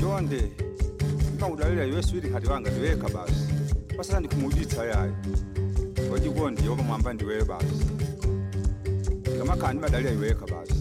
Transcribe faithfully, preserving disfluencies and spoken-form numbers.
Yonde kama udalila Yesu ili kati wanga ndiweka basi. Basa ndikumuditsa yayi. Wajikondi yoba mwamba ndiwe basi. Kama kandi badalila iweka basi.